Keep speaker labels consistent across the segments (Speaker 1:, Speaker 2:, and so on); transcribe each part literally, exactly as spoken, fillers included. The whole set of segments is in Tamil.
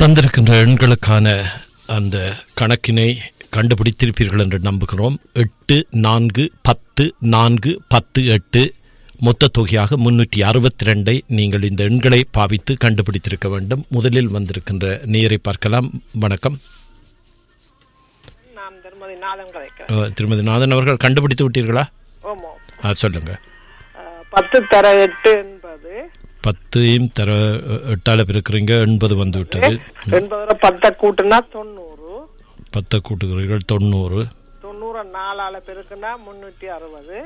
Speaker 1: தந்திருக்கின்ற எண்களுக்கான அந்த கணக்கினை கண்டுபிடித்திருப்பீர்கள் என்று நம்புகிறோம். எட்டு நான்கு பத்து நான்கு பத்து எட்டு மொத்த தொகையாக முன்னூற்றி அறுபத்தி ரெண்டை நீங்கள் இந்த எண்களை பாவித்து கண்டுபிடித்திருக்க வேண்டும். முதலில் வந்திருக்கின்ற நேயரை பார்க்கலாம். வணக்கம். திருமதி நாதன் அவர்கள் கண்டுபிடித்து விட்டீர்களா? சொல்லுங்க.
Speaker 2: பத்து தர எட்டு என்பது
Speaker 1: பத்தையும் தர எட்டால பிறக்கிறீங்க, எண்பது வந்து விட்டது.
Speaker 2: பத்தை கூட்டுனா தொண்ணூறு.
Speaker 1: பத்தை கூட்டுகிறீர்கள் தொண்ணூறு.
Speaker 2: தொண்ணூறு நாலால பெருக்குனா முன்னூற்றி அறுபது.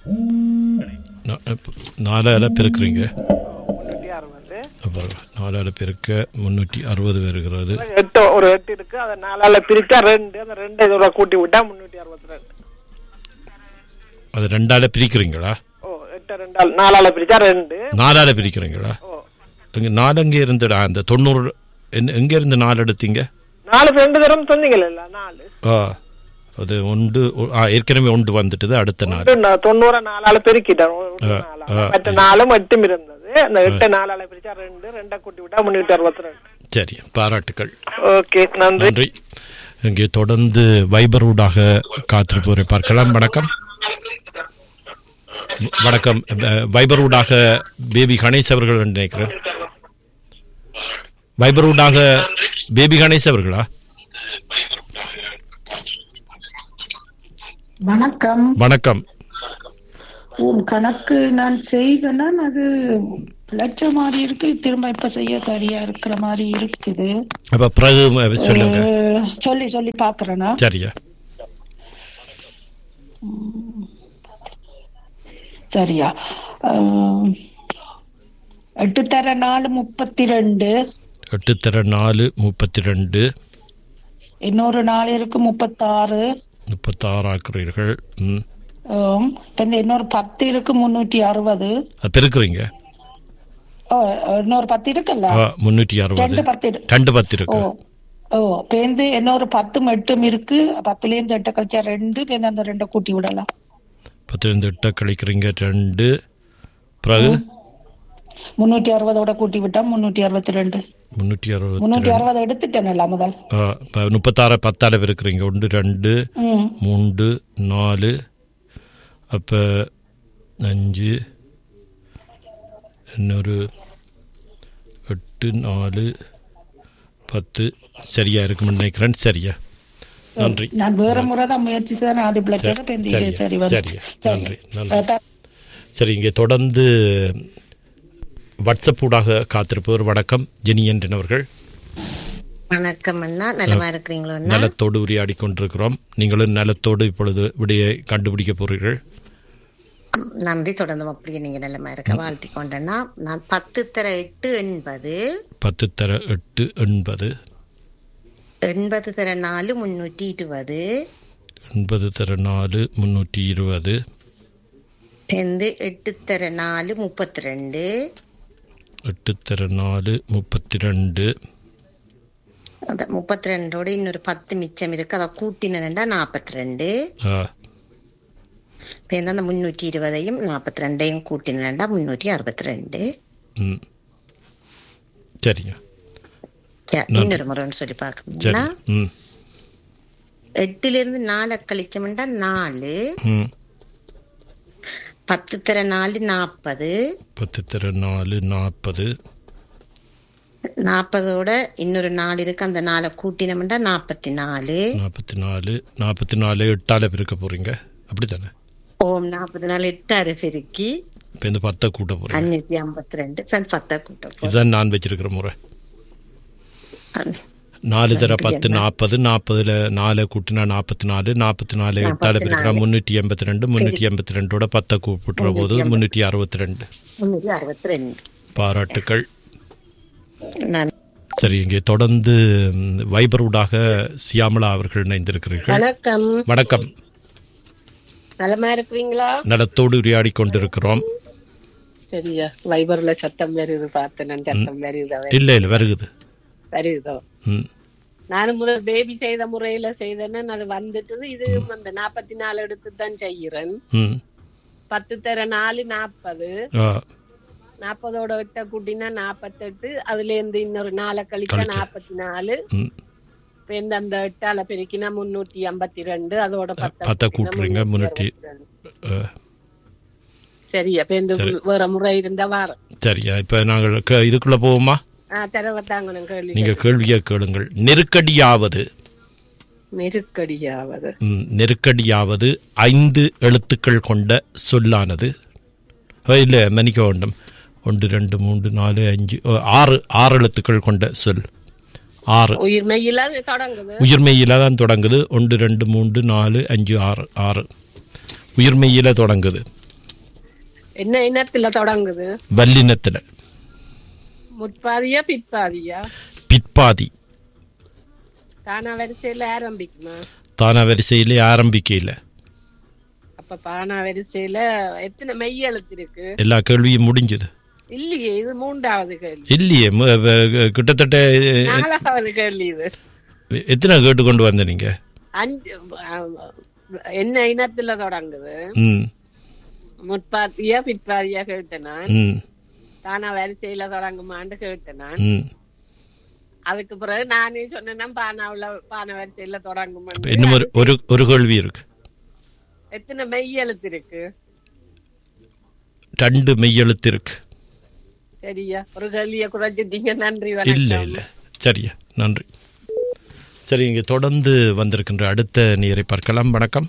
Speaker 1: நாலால பெருக்கிறீங்க
Speaker 2: முன்னூற்றி அறுபது.
Speaker 1: நாலால பெருக்க முன்னூற்றி அறுபது வருகிறது.
Speaker 2: எட்டு ஒரு எட்டு இருக்கு, அதை நாலால பிரிச்சா ரெண்டு, அந்த ரெண்டு இதோட கூட்டி விட்டா முன்னூற்றி அறுபத்தி ரெண்டு.
Speaker 1: அது ரெண்டால பிரிக்கிறீங்களா?
Speaker 2: நாலால பிரிச்சா ரெண்டு.
Speaker 1: நாலால பிரிக்கிறீங்களா? நாலு எங்க இருந்து அந்த தொண்ணூறு எங்க இருந்து நாலு எடுத்தீங்க?
Speaker 2: நாலு ரெண்டு தரம் சொன்னீங்கல்ல நாலு.
Speaker 1: அது ஒன்று ஏற்கனவே ஒன்று வந்துட்டது. அடுத்த நாள்
Speaker 2: தொண்ணூறு நாலால பெருக்கிட்டோம். மற்ற நாலும் எட்டும் இருந்தது. அந்த எட்டு நாலால பிரிச்சா ரெண்டு, ரெண்டை கூட்டி விட்டா முன்னூற்றி அறுபத்தி ரெண்டு.
Speaker 1: சரி, பாராட்டுக்கள்.
Speaker 2: ஓகே, நன்றி.
Speaker 1: நன்றி. இங்கே தொடர்ந்து வைபரூடாக காத்திருப்பவரை பார்க்கலாம். வணக்கம். வணக்கம். வைபரூடாக பேபி கணேஷ் அவர்கள் நினைக்கிறேன். வைபரூடாக பேபி கணேஷ் அவர்களா?
Speaker 3: வணக்கம்.
Speaker 1: வணக்கம்.
Speaker 3: உன் கணக்கு நான் செய்தேன்னா அது லட்ச மாதிரி இருக்கு, திரும்ப இப்ப செய்ய சரியா இருக்கிற மாதிரி இருக்குது.
Speaker 1: அப்ப பிறகு சொல்லுங்க.
Speaker 3: சொல்லி சொல்லி பாக்குறேன்னா
Speaker 1: சரியா?
Speaker 3: சரியா? எட்டு தர நாலு முப்பத்தி ரெண்டு.
Speaker 1: எட்டு தர நாலு முப்பத்தி ரெண்டு.
Speaker 3: இன்னொரு நாலு இருக்கு முப்பத்தாறு.
Speaker 1: முப்பத்தாறு ஆக்குறீர்கள்.
Speaker 3: இன்னொரு பத்து இருக்கு முன்னூற்றி அறுபது.
Speaker 1: பெருக்குறீங்க.
Speaker 3: இன்னொரு பத்து இருக்குல்ல,
Speaker 1: முன்னூற்றி அறுபது.
Speaker 3: ரெண்டு பத்து
Speaker 1: ரெண்டு பத்து இருக்கு.
Speaker 3: ஓ பேருந்து இன்னொரு பத்தும் எட்டும் இருக்கு. பத்துல இருந்து எட்ட கழிச்சா ரெண்டு, பேருந்து அந்த ரெண்டை கூட்டி விடலாம்.
Speaker 1: பத்துல இருந்து எட்ட கழிக்கிறீங்க ரெண்டு. பிறகு
Speaker 3: முன்னூற்றி அறுபதோட கூட்டி விட்டா முன்னூற்றி அறுபத்தி ரெண்டு.
Speaker 1: முன்னூற்றி அறுபது
Speaker 3: முன்னூற்றி அறுபது எடுத்துட்டேன்ல முதல்.
Speaker 1: முப்பத்தாறு பத்தால இருக்கிறீங்க. ஒன்று ரெண்டு மூன்று நாலு, அப்ப அஞ்சு, இன்னொரு எட்டு, நாலு, பத்து. சரியா இருக்குன்னு நினைக்கிறேன். சரியா? நன்றி.
Speaker 3: நான் வேற முறை தான் முயற்சி செய்றேன். அது
Speaker 1: சரி நன்றி நன்றி. சரி, இங்கே தொடர்ந்து வாட்ஸ்அப் ஊடாக காத்திருப்பவர் வணக்கம் ஜெனியன் அவர்கள்.
Speaker 4: வணக்கம் அண்ணா, நலமா இருக்கிறீங்களா?
Speaker 1: நலத்தோடு உரையாடி கொண்டிருக்கிறோம். நீங்களும் நலத்தோடு இப்பொழுது விடையை கண்டுபிடிக்க போறீர்கள்.
Speaker 4: நன்றி. தொடர்ந்து அப்படியே நீங்க நலமா இருக்க வாழ்த்தி கொண்டேன்னா நான் பத்து தர எட்டு எண்பது.
Speaker 1: பத்து தர எட்டு எண்பது.
Speaker 4: எண்பது தர நாலு முன்னூற்றி இருபது.
Speaker 1: எண்பது தர நாலு முன்னூற்றி இருபது.
Speaker 4: எட்டு தர நாலு முப்பத்தி ரெண்டு.
Speaker 1: எட்டு தர நாலு முப்பத்தி ரெண்டு.
Speaker 4: முப்பத்தி ரெண்டோட இன்னொரு பத்து மிச்சம் இருக்கு, அதை கூட்டினா நாப்பத்தி ரெண்டு. அந்த முன்னூற்றி இருபதையும் நாப்பத்தி ரெண்டையும் கூட்டினா முன்னூற்றி அறுபத்தி ரெண்டு.
Speaker 1: சரிங்க.
Speaker 4: இன்னொரு முறைன்னு சொல்லி பாக்கணும்னா எட்டுல இருந்து நாலு கழிச்சோம்னா நாலு. பத்து தர நாலு நாற்பது.
Speaker 1: பத்து தர நாலு நாற்பது.
Speaker 4: நாற்பதோட இன்னொரு நாலு இருக்கு, அந்த நாலை கூட்டினோம்னா நாற்பத்தி நாலு.
Speaker 1: நாற்பத்தி நாலு. நாற்பத்தி நாலு எட்டால பெருக்க போறீங்க, அப்படித்தானே?
Speaker 4: ஓம் நாற்பத்தி நாலு எட்டாறு பெருக்கி
Speaker 1: இப்ப இந்த பத்தை கூட்ட போறீங்க.
Speaker 4: அஞ்சூத்தி ஐம்பத்தி ரெண்டு. பத்தை கூட்ட போறோம்.
Speaker 1: இதுதான் நான் வச்சிருக்கிற முறை. நாலு தர பத்து நாற்பது. நாற்பதுல நாலு கூட்டினா நாற்பத்தி நாலு. நாற்பத்தி நாலு எட்டால பெருக்கிறா முன்னூற்றி எண்பத்தி ரெண்டு. முன்னூற்றி எண்பத்தி ரெண்டோட பத்தை கூப்பிட்டுற போது முன்னூற்றி அறுபத்தி ரெண்டு.
Speaker 4: அறுபத்தி ரெண்டு.
Speaker 1: பாராட்டுக்கள். சரி, இங்கே தொடர்ந்து வைபரூடாக சியாமலா அவர்கள் இணைந்திருக்கிறீர்கள்.
Speaker 5: வணக்கம்.
Speaker 1: வணக்கம்.
Speaker 5: நலமா இருக்கிறீங்களா?
Speaker 1: நலத்தோடு உரையாடி கொண்டிருக்கிறோம்.
Speaker 5: சரியா? வைபர்ல சத்தம் வருது பார்த்தேன். சத்தம் வருது.
Speaker 1: இல்ல இல்ல வருகுது
Speaker 5: வருதோ? நானும் முதல் பேபி செய்த முறையில செய்தேன்னு அது வந்துட்டு இது அந்த நாப்பத்தி நாலு எடுத்து தான் செய்யறேன். பத்து தர நாலு நாற்பது. நாற்பதோட எட்ட கூட்டினா நாப்பத்தெட்டு, அதுல இருந்து இன்னொரு நாலு கழிச்சா நாப்பத்தி நாலு. இப்ப இந்த அந்த எட்டால பெருக்கினா முன்னூத்தி ஐம்பத்தி ரெண்டு, அதோட பத்த கூட்டுறீங்க முன்னூத்தி. சரியா, இப்ப இந்த வேற முறை இருந்த வாரம். சரியா, இப்ப நாங்கள் இதுக்குள்ள போவோமா? தரவத்தாங்க கேள்வி. நீங்க கேள்வியா கேளுங்கள். நெருக்கடியாவது நெருக்கடியாவது நெருக்கடியாவது ஐந்து எழுத்துக்கள் கொண்ட சொல்லானது. இல்ல, மன்னிக்க வேண்டும். ஒன்று ரெண்டு மூன்று நாலு அஞ்சு ஆறு ஆறு எழுத்துக்கள் கொண்ட சொல். ஆறு உயிர்மெயில தொடங்குது. உயிர்மெயில தான் தொடங்குது. ஒன்று ரெண்டு மூன்று நாலு அஞ்சு ஆறு ஆறு உயிர்மெயில தொடங்குது. என்ன இனத்துல தொடங்குது? வல்லினத்துல. முற்பாதியா பிற்பாதியா? பிற்பாதி. தானா வரிசையில ஆரம்பிக்குமா? தானா வரிசையில ஆரம்பிக்கல. அப்ப பானா வரிசையில எத்தனை மெய் எழுத்து இருக்கு? எல்லா கேள்வியும் முடிஞ்சது. இல்லையே, இது மூன்றாவது கேள்வி. இல்லையே, கிட்டத்தட்ட நாலாவது கேள்வி. இது எத்தனை கேட்டு கொண்டு வந்த நீங்க? அஞ்சு. என்ன இனத்துல தொடங்குது? முற்பாதியா பிற்பாதியா கேட்டேனா? தானா வரிசையில தொடங்குமான்னு கேட்டேனா? அதுக்கு பிறகு நானே சொன்னேன்னா பானாவுல பானை வரிசையில தொடங்குமா. இன்னும் ஒரு ஒரு கேள்வி இருக்கு. எத்தனை மெய் எழுத்து இருக்கு? ரெண்டு மெய் எழுத்து இருக்கு. சரியா, ஒரு கேள்வியை குறைச்சிட்டீங்க. நன்றி. இல்ல இல்ல, சரியா, நன்றி. சரி, இங்க தொடர்ந்து வந்திருக்கின்ற அடுத்த நேரை பார்க்கலாம். வணக்கம்.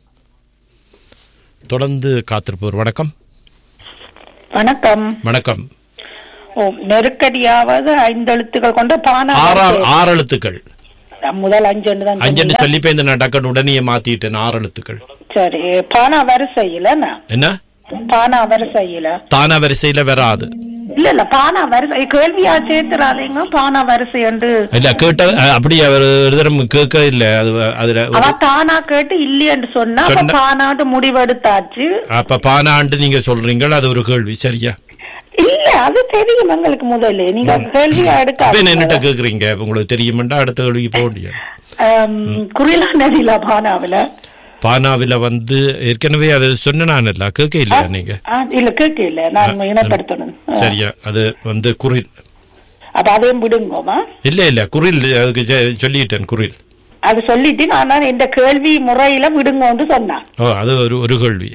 Speaker 5: தொடர்ந்து காத்திருப்போர். வணக்கம். வணக்கம். வணக்கம். நெருக்கடியாவது ஐந்து எழுத்துக்கள் கொண்ட பானா. ஆறு எழுத்துக்கள். முதல் அஞ்சு அஞ்சு சொல்லி போய் இந்த டக்கன் உடனே மாத்திட்டேன். ஆறு எழுத்துக்கள். சரி, பானா வரிசையில என்ன? பானா வரிசையில தானா வரிசையில வராது. இல்ல இல்ல, பானா வரிசை கேள்வியா சேர்த்துறாதீங்க. பானா வரிசை என்று இல்ல கேட்ட அப்படி அவர் கேட்க இல்ல. அது அதுல அவ தானா கேட்டு இல்லையென்று சொன்னா பானாண்டு முடிவெடுத்தாச்சு. அப்ப பானாண்டு நீங்க சொல்றீங்க, அது ஒரு கேள்வி. சரியா? இல்ல, அது தெரியும் எங்களுக்கு. முதல்ல நீங்க கேள்வியா எடுக்க என்னட்ட கேக்குறீங்க. உங்களுக்கு தெரியுமெண்டா அடுத்த கேள்விக்கு போக முடியாது. குறிலா நதியில பானாவில பானாவில வந்து ஏற்கனவே அது சொன்னான்ல, கேட்க இல்லையா நீங்க? இல்ல, கேட்க இல்ல. நான் இனப்படுத்தணும். சரியா, அது வந்து குரில். அப்ப அதையும் விடுங்கோமா? இல்ல இல்ல, குரில் அதுக்கு சொல்லிட்டேன். குரில் அது சொல்லிட்டு நான் இந்த கேள்வி முறையில விடுங்கன்னு சொன்னான். ஓ, அது ஒரு ஒரு கேள்வி.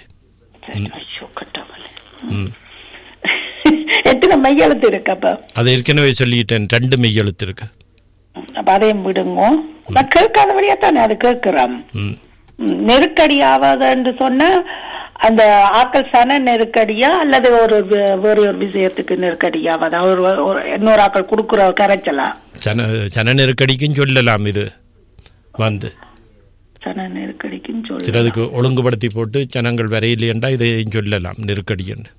Speaker 5: எத்தனை மெய்யெழுத்து இருக்கு? அப்ப அது ஏற்கனவே சொல்லிட்டேன். ரெண்டு மெய்யெழுத்து இருக்கு. அப்ப அதையும் விடுங்க. நான் கேட்காதபடியா தானே அது கேட்கிறேன். நெருக்கடியாவது என்று சொன்ன அந்த ஆக்கள் சன நெருக்கடியா அல்லது ஒரு வேறு ஒரு விஷயத்துக்கு நெருக்கடியாவது ஒரு இன்னொரு ஆக்கள் கொடுக்குற கரைச்சலா? சன சன நெருக்கடிக்கும் சொல்லலாம். இது வந்து சன நெருக்கடிக்கும் சொல்ல சிலதுக்கு ஒழுங்குபடுத்தி போட்டு ஜனங்கள் வரையிலேண்டா இதையும் சொல்லலாம் நெருக்கடி என்று.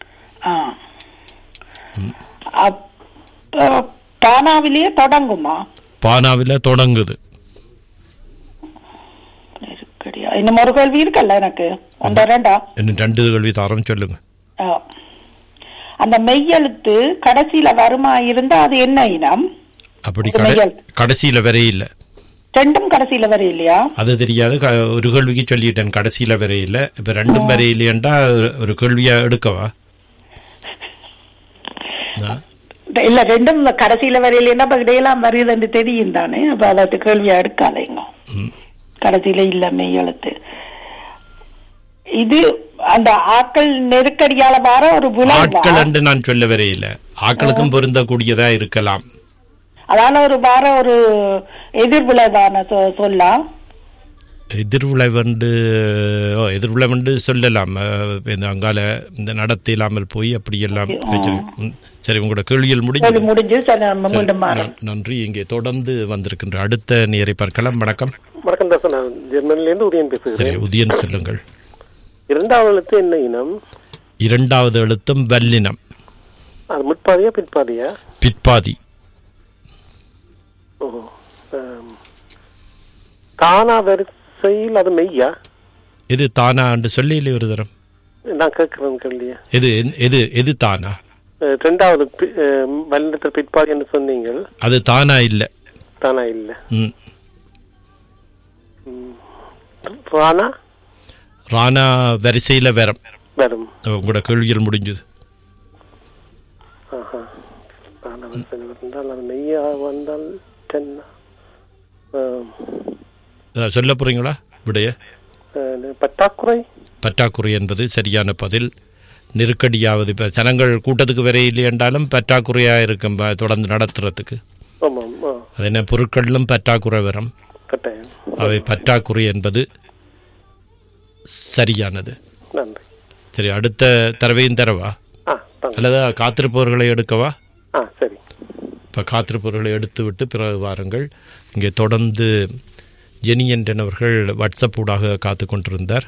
Speaker 5: பானாவிலேயே தொடங்குமா? பானாவில தொடங்குது. இன்னும் ஒரு கேள்வி இருக்கல்ல எனக்கு. ஒன்றா ரெண்டா? இன்னும் ரெண்டு கேள்வி தரம் சொல்லுங்க. அந்த மெய்யெழுத்து கடைசியில வருமா இருந்தா அது என்ன இனம்? அப்படி கடைசியில வரையில. ரெண்டும் கடைசியில வரையிலையா? அது தெரியாது. ஒரு கேள்விக்கு சொல்லிட்டேன் கடைசியில வரையில. இப்ப ரெண்டும் வரையிலேண்டா ஒரு கேள்வியா எடுக்கவா? இல்ல, ரெண்டும் கடைசியில வரையிலேன்னா இடையெல்லாம் வருதுன்னு தெரியும் தானே. அப்ப அதை கேள்வியா எடுக்காதீங்க. கடைசியில இல்ல மெய்யெழுத்து. இது அந்த ஆக்கள் நெருக்கடியால வர ஒரு ஆட்கள் என்று நான் சொல்ல வரையில. ஆக்களுக்கும் பொருந்தக்கூடியதா இருக்கலாம். அதான ஒரு வார ஒரு எதிர்விளைவான சொல்லலாம். எதிர்விளைவண்டு எதிர்விளைவண்டு சொல்லலாம். அங்கால இந்த நடத்த இல்லாமல் போய் அப்படி எல்லாம். சரி, உங்களோட கேள்விகள் முடிஞ்சு முடிஞ்சு நன்றி. இங்கே தொடர்ந்து வந்திருக்கின்ற அடுத்த நேரை பார்க்கலாம். வணக்கம். வணக்கம் தாசன், நான் ஜெர்மனிலிருந்து உதயன் பேசுகிறேன். உதயன், சொல்லுங்கள். இரண்டாவது எழுத்து என்ன இனம்? இரண்டாவது எழுத்தும் வல்லினம். அது முற்பாதியா பிற்பாதியா? பிற்பாதி. ஓ, தானா வரிசையில் அது மெய்யா? இது தானா என்று சொல்லி இல்லை ஒரு தரம் நான் கேட்கிறேன் கேள்வியா? எது எது எது தானா? ரெண்டாவது வல்லினத்தில் பிற்பாதி என்று சொன்னீங்க. அது தானா இல்ல. தானா இல்ல. ம் ராணா ராணா வரிசையில வரும் வரும். உங்களோட கேள்விகள் முடிஞ்சது.
Speaker 1: சொல்ல போறீங்களா விடைய?
Speaker 2: பற்றாக்குறை
Speaker 1: பற்றாக்குறை என்பது சரியான பதில். நெருக்கடியாவது இப்போ ஜனங்கள் கூட்டத்துக்கு வரையில்லை என்றாலும் பற்றாக்குறையாக இருக்கும் தொடர்ந்து நடத்துறதுக்கு. அது என்ன, பொருட்களிலும் பற்றாக்குறை வரும். அவை பற்றாக்குறை என்பது சரியானது. சரி, அடுத்த தரவையும் தரவா அல்லது காத்திருப்பவர்களை எடுக்கவா? இப்போ காத்திருப்பவர்களை எடுத்து விட்டு பிறகு வாருங்கள். இங்கே தொடர்ந்து ஜெனி என்றவர்கள் வாட்ஸ்அப் ஊடாக காத்து கொண்டிருந்தார்.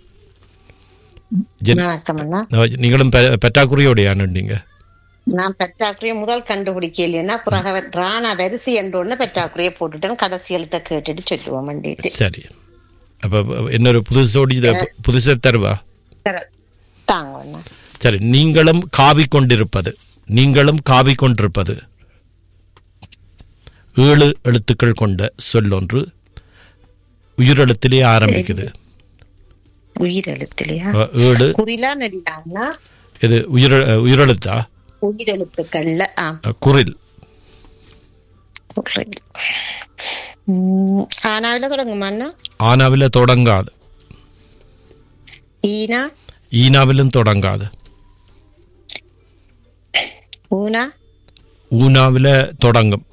Speaker 1: நீங்களும் பற்றாக்குறையோடையான நீங்க?
Speaker 4: நான் பற்றாக்குறையை முதல் கண்டுபிடிக்கலைன்னா பிறகு ராணா வரிசை என்ற பற்றாக்குறையை போட்டுட்டேன். கடைசி எழுத்த கேட்டுட்டு சொல்லுவோம்.
Speaker 1: சரி, அப்ப இன்னொரு புதுசோடி புதுசா தருவா? சரி, நீங்களும் காவி கொண்டிருப்பது. நீங்களும் காவி கொண்டிருப்பது ஏழு எழுத்துக்கள் கொண்ட சொல்லொன்று. உயிரெழுத்திலே ஆரம்பிக்குது.
Speaker 4: உயிரெழுத்திலையா?
Speaker 1: ஏழு. இது உயிர் உயிரெழுத்தா?
Speaker 4: உயிரெழுத்துக்கள்ல
Speaker 1: குரில்.
Speaker 4: ஆனாவில தொடங்குமா?
Speaker 1: ஆனாவில தொடங்காது.
Speaker 4: ஈனா?
Speaker 1: ஈனாவிலும் தொடங்காது.
Speaker 4: ஊனா?
Speaker 1: ஊனாவில தொடங்கும்.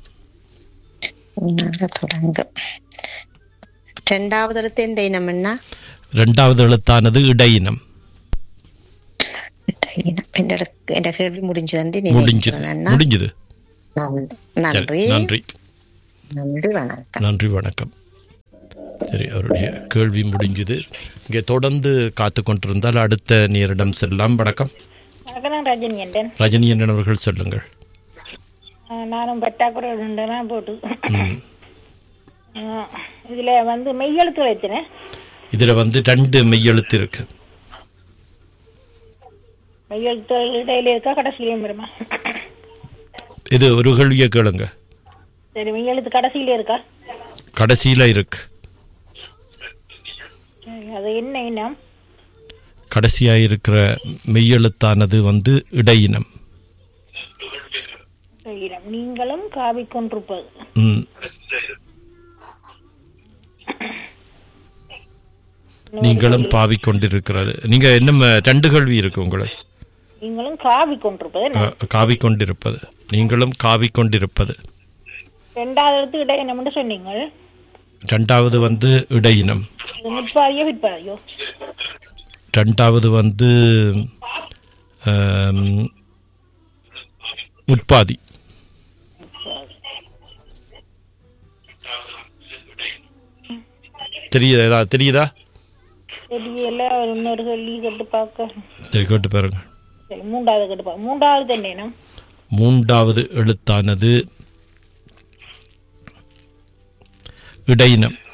Speaker 4: ஊனாவில தொடங்கும். இரண்டாவது எழுத்து எந்த இனம்? என்ன
Speaker 1: இரண்டாவது எழுத்தானது இடையினம்.
Speaker 4: கேள்வி முடிஞ்சது.
Speaker 1: முடிஞ்சது.
Speaker 4: நன்றி
Speaker 1: நன்றி
Speaker 4: நன்றி வணக்கம்.
Speaker 1: நன்றி வணக்கம். சரி, அவருடைய கேள்வி முடிஞ்சது. இங்கே தொடர்ந்து காத்து கொண்டிருந்தால் அடுத்த நேரிடம் செல்லலாம். வணக்கம். ரஜினி என்றன் அவர்கள் சொல்லுங்கள்.
Speaker 5: நானும் பற்றாக்குறை போட்டு இதுல வந்து மெய்யெழுத்து வைத்தேன்.
Speaker 1: இதுல வந்து ரெண்டு மெய்யெழுத்து இருக்கு.
Speaker 5: மெய்யெழுத்து இடையில இருக்கா கடைசியிலும் வருமா?
Speaker 1: இது ஒரு கேள்வியை கேளுங்க.
Speaker 5: சரி, மெய்யெழுத்து கடைசியில இருக்கா?
Speaker 1: கடைசியில இருக்கு.
Speaker 5: அது என்ன இனம்?
Speaker 1: கடைசியா இருக்கிற மெய்யெழுத்தானது வந்து இடையினம்.
Speaker 5: நீங்களும் காவி கொண்டிருப்பது.
Speaker 1: நீங்களும் பாவி கொண்டிருக்கிறது. நீங்க என்ன ரெண்டு கேள்வி இருக்கு உங்களுக்கு?
Speaker 5: நீங்களும் காவி கொண்டிருப்பது.
Speaker 1: காவி கொண்டிருப்பது. நீங்களும் காவி கொண்டிருப்பது.
Speaker 5: இரண்டாவது இடையினம் என்று சொன்னீங்க.
Speaker 1: இரண்டாவது வந்து இடையினம்.
Speaker 5: முற்பாதியோ பிற்பாதியோ?
Speaker 1: இரண்டாவது வந்து முற்பாதி. தெரியுதா? தெரியுதா?
Speaker 5: தெரியல. இன்னொரு கேள்வி கேட்டு பார்க்க.
Speaker 1: சரி, கேட்டு பாருங்க.
Speaker 5: மூன்றாவது கேட்டு பாருங்க. மூன்றாவது என்ன?
Speaker 1: மூன்றாவது எழுத்தானது இடையினம்.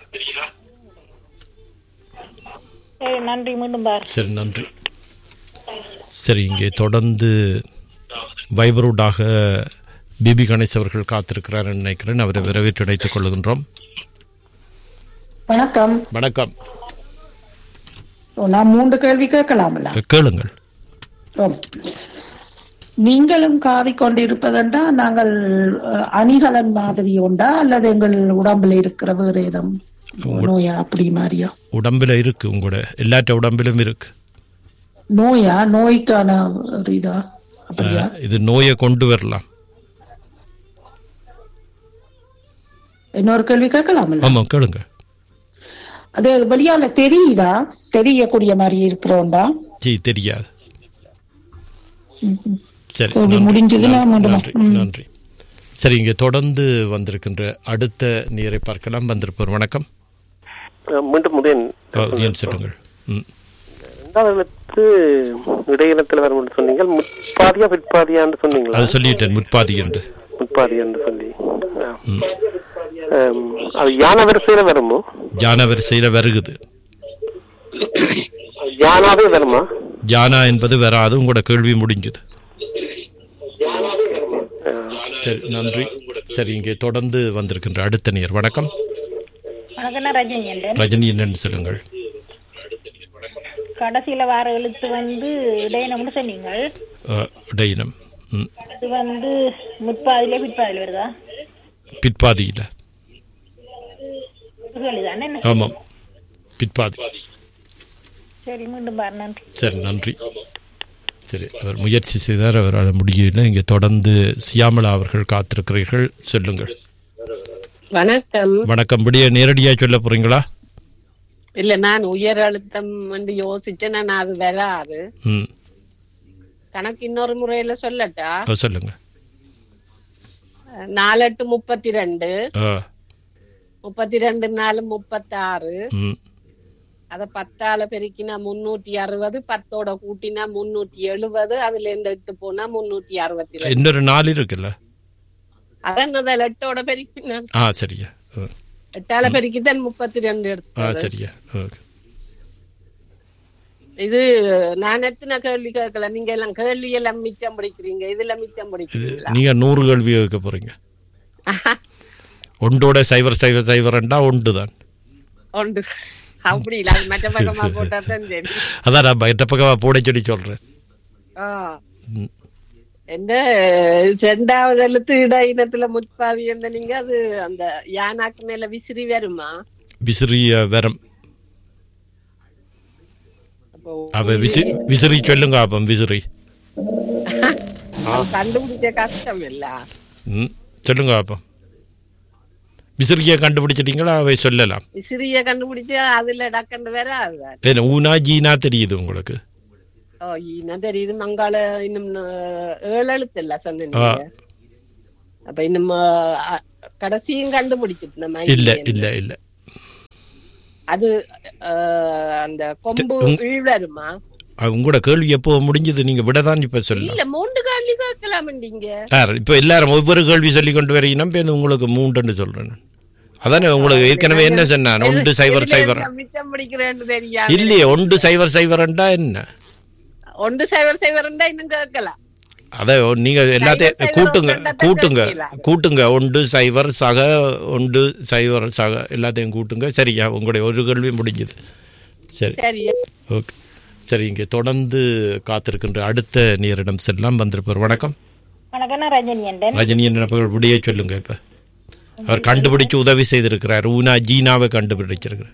Speaker 5: சரி, நன்றி. மீண்டும் பாரு.
Speaker 1: சரி, நன்றி. சரி, இங்கே தொடர்ந்து வைபரூடாக பிபி கணேஷ் அவர்கள் காத்திருக்கிறார் நினைக்கிறேன். அவரை வரவேற்று அழைத்துக் கொள்கின்றோம்.
Speaker 3: வணக்கம்.
Speaker 1: வணக்கம்.
Speaker 3: நான் மூன்று கேள்வி கேட்கலாம்ல?
Speaker 1: கேளுங்கள்.
Speaker 3: நீங்களும் காவி கொண்டிருப்பதென்றா நாங்கள் அணிகலன் மாதிரி உண்டா அல்லது எங்கள் உடம்புல இருக்கிற வேறு ஏதும் நோயா அப்படி மாதிரியா?
Speaker 1: உடம்புல இருக்கு. உங்களோட எல்லாட்ட உடம்பிலும் இருக்கு.
Speaker 3: நோயா? நோய்க்கான இதா? அப்படியா?
Speaker 1: இது நோயை கொண்டு வரலாம்.
Speaker 3: இன்னொரு கேள்வி கேட்கலாம்ல?
Speaker 1: ஆமா, கேளுங்க.
Speaker 3: அது வெளியால தெரியுதா? தெரியக்கூடிய மாதிரி இருக்கிறோண்டா?
Speaker 1: தெரியாது. சரி, நன்றி. சரி, இங்கே தொடர்ந்து வந்திருக்கின்ற அடுத்த நேரை பார்க்கலாம். வந்திருப்போர். வணக்கம்.
Speaker 2: மீண்டும் முதன்
Speaker 1: சொல்லுங்கள்.
Speaker 2: இடையினத்தில் வரும் சொன்னீங்க. முற்பாதியா பிற்பாதியான்னு சொன்னீங்களா?
Speaker 1: அது சொல்லிட்டேன். முற்பாதி என்று.
Speaker 2: முற்பாதி என்று சொல்லி அது யான வரிசையில வருமோ?
Speaker 1: யான வரிசையில வருகுது.
Speaker 2: யானாவே வருமா?
Speaker 1: யானா என்பது வராது. உங்களோட கேள்வி முடிஞ்சது. சரி, நன்றி. சரி, இங்கே தொடர்ந்து வந்திருக்கின்ற அடுத்த நேர். வணக்கம். ரஜினி என்னன்னு சொல்லுங்கள்.
Speaker 5: கடைசியில வார எழுத்து வந்து இடையினம் சொன்னீங்க.
Speaker 1: இடையினம்.
Speaker 5: இது வந்து முற்பாதியில பிற்பாதியில வருதா?
Speaker 1: பிற்பாதியில. ஆமாம், பிற்பாதி.
Speaker 5: சரி, மீண்டும் பாரு. நன்றி.
Speaker 1: சரி, நன்றி. சரி, அவர் முயற்சி செய்தார், அவரால் முடியவில்லை. இங்கே தொடர்ந்து சியாமலா அவர்கள் காத்திருக்கிறீர்கள், சொல்லுங்கள்.
Speaker 6: வணக்கம்.
Speaker 1: வணக்கம். விடிய நேரடியா சொல்ல போறீங்களா?
Speaker 6: இல்ல, நான் உயர் அழுத்தம் வந்து யோசிச்சேன், நான் அது வராது. கணக்கு இன்னொரு முறையில சொல்லட்டா?
Speaker 1: சொல்லுங்க.
Speaker 6: நாலு எட்டு முப்பத்தி ரெண்டு, முப்பத்தி ரெண்டு நாலு முப்பத்தி ஆறு, அத பத்தால பெருக்கினா முன்னூத்தி அறுபது, பத்தோட கூட்டினா முன்னூத்தி எழுபது, அதுல இருந்து எட்டு போனா முன்னூத்தி அறுபத்தி ரெண்டு.
Speaker 1: இன்னொரு நாலு இருக்குல்ல,
Speaker 6: அதான் எட்டோட பெருக்கினா.
Speaker 1: ஆ, சரியா.
Speaker 6: எட்டால பெருக்கிதான் முப்பத்தி ரெண்டு எடுத்து.
Speaker 1: சரியா.
Speaker 6: இது நான் எத்தனை கேள்வி கேட்கல, நீங்க எல்லாம் கேள்வி எல்லாம் மிச்சம் படிக்கிறீங்க, இதுல மிச்சம் படிக்கிறீங்க.
Speaker 1: நீங்க நூறு கேள்வி கேட்க போறீங்க. ஒன்றோட சைவர் சைவர் சைவர்ண்டா ஒன்றுதான்.
Speaker 6: ஒன்று அப்படி இல்ல, அது மற்ற பக்கமா போட்டா தான் சரி.
Speaker 1: அதான் நான் மற்ற பக்கமா போட சொல்லி சொல்றேன்.
Speaker 6: என்ன ரெண்டாவது எழுத்து இட இனத்துல முற்பாதி என்ன, நீங்க அது அந்த யானாக்கு மேல விசிறி வருமா?
Speaker 1: விசிறி வரும். அப்ப விசிறி சொல்லுங்க. அப்ப விசிறி
Speaker 6: கண்டுபிடிச்ச கஷ்டம் இல்ல.
Speaker 1: சொல்லுங்க. அப்ப விசிறிய கண்டுபிடிச்சிட்டீங்களா? அவை சொல்லலாம்.
Speaker 6: விசிறிய கண்டுபிடிச்சா அதுல டக்கண்டு வராது.
Speaker 1: ஊனா ஜீனா தெரியுது உங்களுக்கு?
Speaker 6: ஓ, ஈனா தெரியுது. மங்காள இன்னும் ஏழு எழுத்து இல்ல சொன்னீங்க. அப்ப இன்னும் கடைசியும் கண்டுபிடிச்சிட்டு நம்ம
Speaker 1: இல்ல இல்ல இல்ல
Speaker 6: அது அந்த கொம்பு வருமா?
Speaker 1: உங்களோட கேள்வி எப்போ முடிஞ்சது? நீங்க விடதான் இப்ப சொல்ல.
Speaker 6: இல்ல, மூன்று கேள்வி கேட்கலாம்.
Speaker 1: இப்ப எல்லாரும் ஒவ்வொரு கேள்வி சொல்லி கொண்டு வரீங்கன்னா உங்களுக்கு மூன்று சொல்றேன். அதானே உங்களுக்கு ஏற்கனவே என்ன சொன்னான்? ஒன்று சைவர் சைவர் இல்லையே, ஒன்று சைவர் சைவர்ண்டா என்ன?
Speaker 6: ஒன்று சைவர் சைவர்ண்டா இன்னும் கேட்கலாம்.
Speaker 1: அத நீங்க எல்லாத்தையும் கூட்டுங்க கூட்டுங்க கூட்டுங்க ஒன்று சைவர் சக ஒன்று சைவர் சக எல்லாத்தையும் கூட்டுங்க. சரியா? உங்களுடைய ஒரு கேள்வி முடிஞ்சது. சரி, ஓகே. சரி, இங்கே தொடர்ந்து காத்திருக்கின்ற அடுத்த நேரிடம் செல்லாம் வந்திருப்பார். வணக்கம். ரஜினி என்ன விடைய சொல்லுங்க. இப்ப அவர் கண்டுபிடிச்சு உதவி செய்திருக்கிறார். ஊனா ஜீனாவை கண்டுபிடிச்சிருக்கிறார்.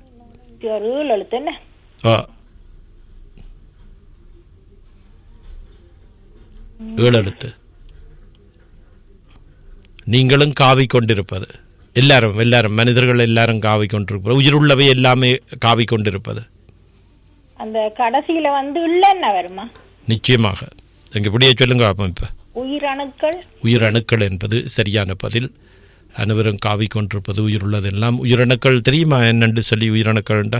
Speaker 1: ஏழு எழுத்து. நீங்களும் காவி கொண்டிருப்பது, எல்லாரும் எல்லாரும் மனிதர்கள் எல்லாரும் காவி கொண்டிருப்பது, உயிருள்ளவை எல்லாமே காவி கொண்டிருப்பது.
Speaker 5: அந்த கடைசியில வந்து இல்லன்னா வருமா?
Speaker 1: நிச்சயமாக. எங்க இப்படியே சொல்லுங்க. அப்ப இப்ப
Speaker 5: உயிரணுக்கள்.
Speaker 1: உயிரணுக்கள் என்பது சரியான பதில். அனைவரும் காவி கொண்டிருப்பது உயிருள்ளது எல்லாம். உயிரணுக்கள் தெரியுமா என்னன்னு சொல்லி? உயிரணுக்கள்ண்டா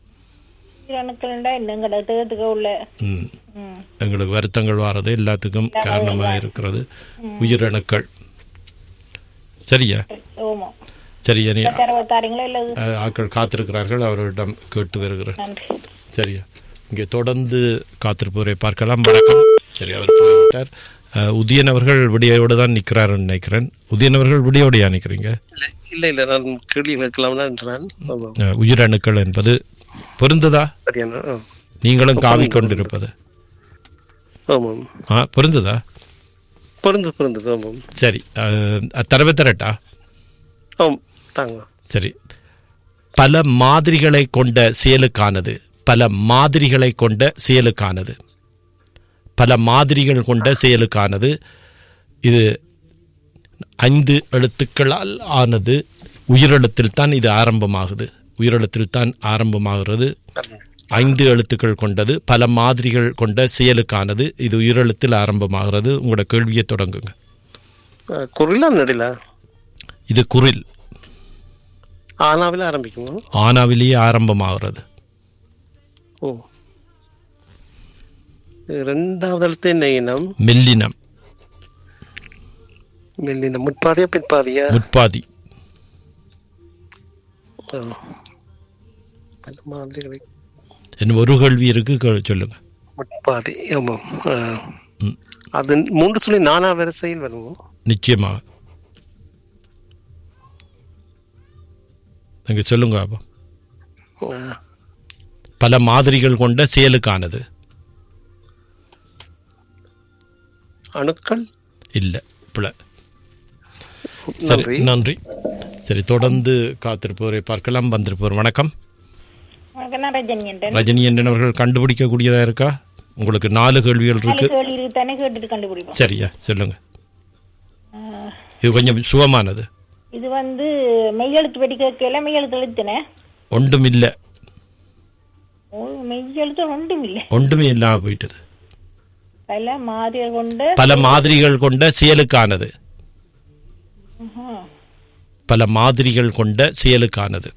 Speaker 1: எங்களுக்கு வருத்தங்கள் வாரது எல்லாத்துக்கும் காரணமாக இருக்கிறது உயிரணுக்கள். சரியா? சரியா? ஆட்கள் காத்திருக்கிறார்கள், அவர்களிடம் கேட்டு வருகிறேன். சரியா? இங்கே தொடர்ந்து காத்திருப்பவரை பார்க்கலாம். வணக்கம். சரி, அவர் போய்விட்டார். உதயன் அவர்கள் விடியோடு தான் நிற்கிறார் நினைக்கிறேன். உதயன் அவர்கள் விடியோடையா நிற்கிறீங்க?
Speaker 7: இல்ல இல்ல, நான் கேள்வி கேட்கலாம்.
Speaker 1: உயிரணுக்கள் என்பது பொருந்ததா? நீங்களும் காவி கொண்டிருப்பது பொருந்ததா? சரி, தரவை தரட்டா? சரி. பல மாதிரிகளை கொண்ட செயலுக்கானது. பல மாதிரிகளை கொண்ட செயலுக்கானது. பல மாதிரிகள் கொண்ட செயலுக்கானது. இது ஐந்து எழுத்துக்களால் ஆனது. உயிரெழுத்தில் தான் இது ஆரம்பமாகுது. உயிரெழுத்தில் தான் ஆரம்பமாகிறது. ஐந்து எழுத்துக்கள் கொண்டது. பல மாதிரிகள் கொண்ட செயலுக்கானது. இது உயிரெழுத்தில் ஆரம்பமாகிறது. உங்களோட கேள்வியை தொடங்குங்க. இது குரில்.
Speaker 7: ஆனாவில் ஆரம்பிக்கும்.
Speaker 1: ஆனாவிலேயே ஆரம்பமாகிறது.
Speaker 7: ஓ, இரண்டாவது எழுத்து என்ன இனம்?
Speaker 1: மெல்லினம்.
Speaker 7: மெல்லினம். முற்பாதியா பிற்பாதியா?
Speaker 1: முற்பாதி.
Speaker 7: பல மாதிரிகளை.
Speaker 1: என்ன ஒரு கேள்வி இருக்கு, சொல்லுங்க.
Speaker 7: முற்பாதி. ஆமாம். அது மூன்று சொல்லி நானா வரிசையில் வருமோ?
Speaker 1: நிச்சயமாக. நீங்க சொல்லுங்க. அப்போ பல மாதிரிகள் கொண்ட செயலுக்கானது.
Speaker 7: அணுக்கள்
Speaker 1: இல்லை பிள்ளை. சரி, நன்றி. சரி, தொடர்ந்து காத்திருப்பவரை பார்க்கலாம். வந்திருப்பவர் வணக்கம். ரஜினி என்றன் அவர்கள் கண்டுபிடிக்கக்கூடியதா இருக்கா? உங்களுக்கு நாலு கேள்விகள் இருக்கு. சரியா, சொல்லுங்க. இது கொஞ்சம் சுகமானது.
Speaker 8: இது வந்து மெய்யெழுத்து வெடிக்கல, மெய்யெழுத்து எழுத்துனே
Speaker 1: ஒன்றும் இல்லை.
Speaker 8: மெய்யெழுத்து ஒன்றும் இல்லை,
Speaker 1: ஒன்றுமே இல்லாம போயிட்டது.
Speaker 8: பல மாதிரிகள் கொண்ட
Speaker 1: பல மாதிரிகள் கொண்ட செயலுக்கானது. பல மாதிரிகள் கொண்ட செயலுக்கானது.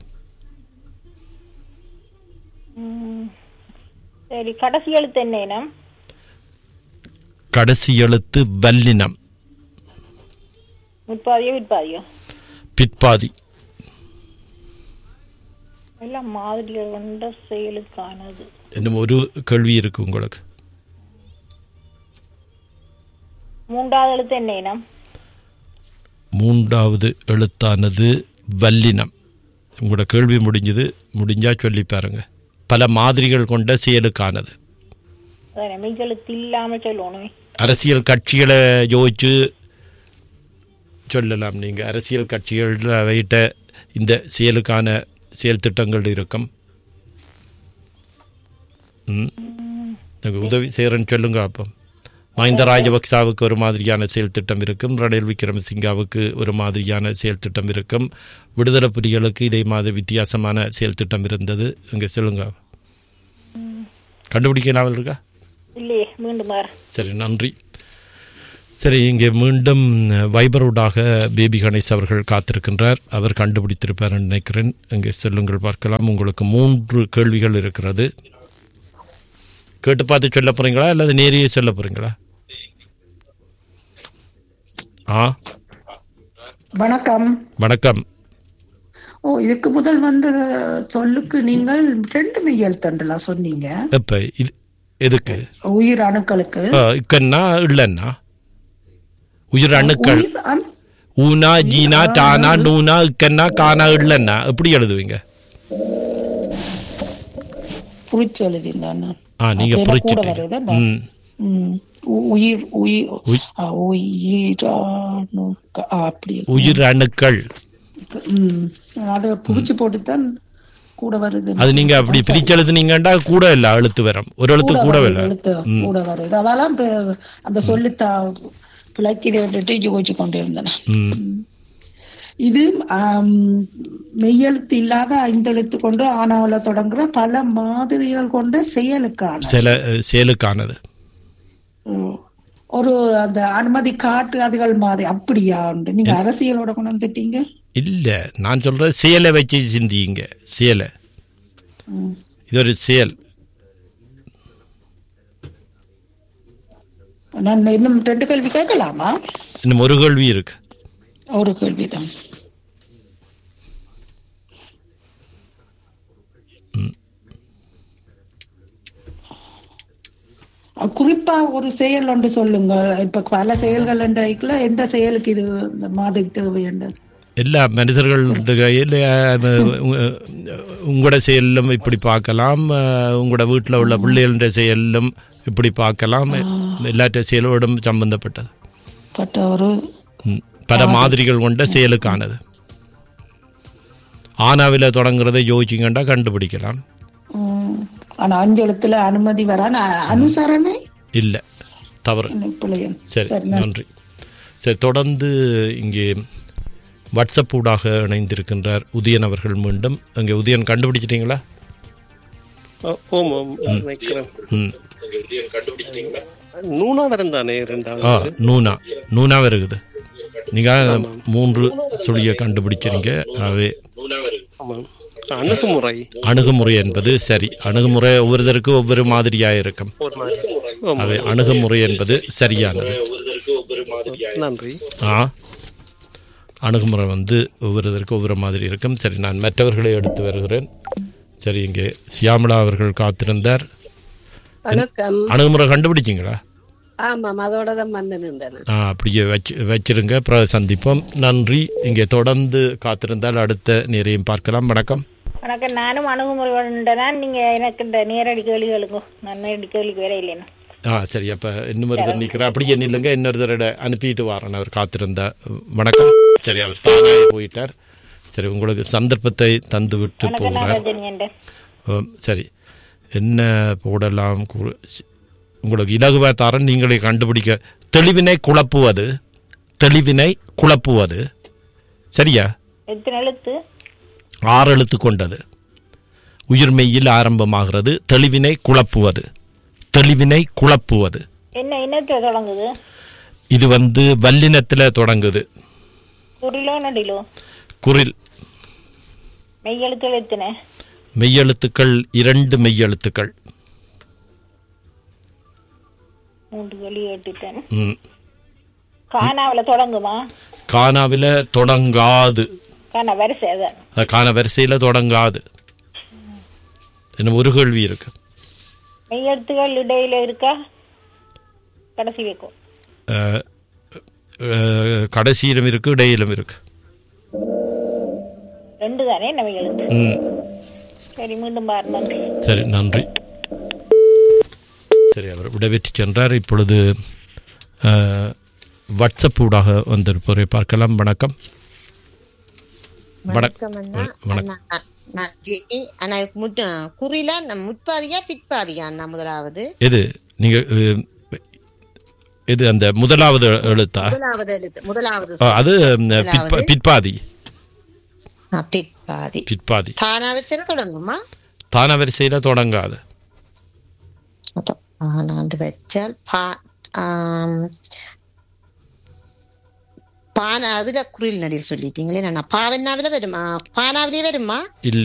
Speaker 8: சரி, கடைசி எழுத்து என்ன இனம்?
Speaker 1: கடைசி எழுத்து வல்லினம்.
Speaker 8: முற்பாதியோ பிற்பாதியோ?
Speaker 1: பிற்பாதி.
Speaker 8: எல்லாம் மாதிரிகள் கொண்ட செயலுக்கானது.
Speaker 1: இன்னும் ஒரு கேள்வி இருக்கு உங்களுக்கு.
Speaker 8: மூன்றாவது எழுத்து என்ன இனம்?
Speaker 1: மூன்றாவது எழுத்தானது வல்லினம். உங்களோட கேள்வி முடிஞ்சது. முடிஞ்சா சொல்லி பாருங்க. பல மாதிரிகள் கொண்ட செயலுக்கானது.
Speaker 8: மெய்யெழுத்து இல்லாம சொல்லணும்.
Speaker 1: அரசியல் கட்சிகளை யோசிச்சு சொல்லலாம். நீங்க அரசியல் கட்சிகள் வைட்ட இந்த செயலுக்கான செயல் திட்டங்கள் இருக்கும். உதவி செய்யறேன்னு சொல்லுங்க. அப்போ மஹிந்த ராஜபக்சாவுக்கு ஒரு மாதிரியான செயல் திட்டம் இருக்கும். ரணில் விக்ரமசிங்காவுக்கு ஒரு மாதிரியான செயல் திட்டம் இருக்கும். விடுதலை புலிகளுக்கு இதே மாதிரி வித்தியாசமான செயல் திட்டம் இருந்தது. இங்கே சொல்லுங்க. கண்டுபிடிக்க நாவல் இருக்கா? சரி, நன்றி. சரி, இங்கே மீண்டும் வைபரோடாக பேபி கணேஷ் அவர்கள் காத்திருக்கின்றார். அவர் கண்டுபிடித்திருப்பார் நினைக்கிறேன். இங்கே சொல்லுங்கள் பார்க்கலாம். உங்களுக்கு மூன்று கேள்விகள் இருக்கிறது. கேட்டு பார்த்து சொல்ல போறீங்களா அல்லது நேரையே சொல்ல போறீங்களா? ஆ,
Speaker 3: வணக்கம்.
Speaker 1: வணக்கம்.
Speaker 3: ஓ, இதுக்கு முதல் வந்து சொல்லுக்கு நீங்கள் ரெண்டு மெய்யெழுத்தண்டலாம் சொன்னீங்க.
Speaker 1: எப்ப? இது எதுக்கு?
Speaker 3: உயிர் அணுக்களுக்கு.
Speaker 1: இக்கன்னா இல்லன்னா உயிர் அணுக்கள். ஊனா ஜீனா டானா நூனா இக்கன்னா கானா இல்லன்னா எப்படி எழுதுவீங்க?
Speaker 3: புரிச்சு எழுதினா
Speaker 1: நீங்க புரிச்சு.
Speaker 3: உயிர் உயிர்
Speaker 1: உயிர் அணுக்கள்
Speaker 3: அதை புடிச்சு போட்டுத்தான் கூட வருது.
Speaker 1: அது நீங்க அப்படி பிரிச்சு எழுதுனீங்கடா கூட இல்ல எழுத்து வரும். ஒரு எழுத்து கூட இல்ல
Speaker 3: எழுத்து கூட வருது. அதெல்லாம் அந்த சொல்லித்தா பிழைக்கிதை விட்டுட்டு யோசிச்சு கொண்டு இருந்தேன். இது மெய்யெழுத்து இல்லாத ஐந்தெழுத்து கொண்டு ஆனாவில தொடங்குற பல மாதிரிகள் கொண்ட செயலுக்கான
Speaker 1: செயலுக்கானது.
Speaker 3: ஒரு அந்த அனுமதி காட்டு அதுகள் மாதிரி அப்படியா உண்டு. நீங்க அரசியலோட கொண்டு வந்துட்டீங்க.
Speaker 1: இல்ல, நான் சொல்ற செயலை வச்சு சிந்திங்க. செயலை, இது ஒரு செயல்.
Speaker 3: நான் இன்னும் ரெண்டு கேள்வி கேட்கலாமா?
Speaker 1: இன்னும் ஒரு கேள்வி இருக்கு.
Speaker 3: ஒரு கேள்விதான். குறிப்பா ஒரு செயல் ஒன்று சொல்லுங்க. இப்ப பல செயல்கள் என்ற எந்த செயலுக்கு இது இந்த மாதிரி தேவை என்றது?
Speaker 1: எல்லா மனிதர்கள் கையில் உங்களோட செயலும் இப்படி பார்க்கலாம். உங்களோட வீட்டில் உள்ள பிள்ளைகள செயலும் இப்படி பார்க்கலாம். எல்லாற்ற செயலோடும் சம்பந்தப்பட்டது.
Speaker 3: ஒரு
Speaker 1: பல மாதிரிகள் கொண்ட செயலுக்கானது. ஆனாவில தொடங்குறதை யோசிச்சுங்கண்டா கண்டுபிடிக்கலாம்.
Speaker 3: ஆனா அஞ்செழுத்துல அனுமதி வர அனுசரணை இல்ல,
Speaker 1: தவறு. சரி, நன்றி. சரி, தொடர்ந்து இங்கே வாட்ஸ்அப் ஊடாக இணைந்திருக்கின்றார் உதயன் அவர்கள். மீண்டும் அங்கே உதயன் கண்டுபிடிச்சிட்டீங்களா? நூனா நூனா வருகுது. நீங்க மூன்று சொல்லிய கண்டுபிடிச்சிருங்க. அவே
Speaker 7: அணுகுமுறை
Speaker 1: அணுகுமுறை என்பது சரி. அணுகுமுறை ஒவ்வொருத்தருக்கு ஒவ்வொரு மாதிரியா இருக்கும். அவை அணுகுமுறை என்பது சரியானது.
Speaker 7: நன்றி.
Speaker 1: ஆ, அணுகுமுறை வந்து ஒவ்வொருத்தருக்கு ஒவ்வொரு மாதிரி இருக்கும். சரி, நான் மற்றவர்களை எடுத்து வருகிறேன். சரி, இங்கே சியாமலா அவர்கள் காத்திருந்தார். அணுகுமுறை கண்டுபிடிச்சிங்களா? அப்படியே வச்சு வச்சிருங்க. அப்புறம் சந்திப்போம். நன்றி. இங்கே தொடர்ந்து காத்திருந்தால் அடுத்த நேரையும் பார்க்கலாம். வணக்கம்.
Speaker 8: வணக்கம். நானும் அணுகுமுறை நீங்க எனக்கு இந்த நேரடி கேள்விகளுக்கும் நான் நேரடி கேள்விக்கு வேற இல்லைன்னா
Speaker 1: ஆ சரி, அப்போ இன்னொருத்தர் நிற்கிறேன். அப்படியே நில்லுங்க, இன்னொருத்தரோட அனுப்பிட்டு வரேன். அவர் காத்திருந்தா. வணக்கம். சரி, அவர் தானாக போயிட்டார். சரி, உங்களுக்கு சந்தர்ப்பத்தை தந்து விட்டு போகிறார். சரி, என்ன போடலாம்? உங்களுக்கு இலகுவா தாரன், நீங்களே கண்டுபிடிக்க. தெளிவினை குழப்புவது. தெளிவினை குழப்புவது. சரியா? ஆறு எழுத்து கொண்டது. உயிர்மெய்யில் ஆரம்பமாகிறது. தெளிவினை குழப்புவது. தெளிவினை குழப்புவது.
Speaker 8: என்ன இனத்துல தொடங்குது?
Speaker 1: இது வந்து வல்லினத்துல தொடங்குது.
Speaker 8: குறிலோ நடிலோ?
Speaker 1: குறில்.
Speaker 8: மெய்யெழுத்துக்கள் எத்தனை?
Speaker 1: மெய்யெழுத்துக்கள் இரண்டு மெய்யெழுத்துக்கள்.
Speaker 8: மூன்று வழி ஏட்டுட்டேன். கானாவில தொடங்குமா?
Speaker 1: கானாவில தொடங்காது.
Speaker 8: கானா வரிசை அதான்.
Speaker 1: கான வரிசையில தொடங்காது. என்ன ஒரு கேள்வி இருக்கு.
Speaker 8: மெய்யெழுத்துக்கள் இடையில இருக்கா? கடைசி வைக்கும்.
Speaker 1: கடைசியிலும் இருக்கு, இடையிலும் இருக்கு.
Speaker 8: ரெண்டு தானே நம்ம எழுத்து. சரி, மீண்டும் பாரு. நன்றி.
Speaker 1: சரி, நன்றி. சரி, அவர் விடைபெற்று சென்றார். இப்பொழுது வாட்ஸ்அப் ஊடாக வந்திருப்பவரை பார்க்கலாம். வணக்கம்.
Speaker 4: வணக்கம். குறில முற்பாதியா பிற்பாதியா? முதலாவது எது?
Speaker 1: நீங்க இது அந்த முதலாவது எழுத்தா?
Speaker 4: முதலாவது எழுத்து. முதலாவது
Speaker 1: அது பிற்பாதி.
Speaker 4: பிற்பாதி.
Speaker 1: பிற்பாதி.
Speaker 4: தானா வரிசையில தொடங்குமா?
Speaker 1: தானா வரிசையில தொடங்காது.
Speaker 4: பானாண்டு வச்சால் பானா அதுல குறில் நடில் சொல்லிட்டீங்களே. நான் பாவனாவில வருமா? பானாவிலே வருமா?
Speaker 1: இல்ல.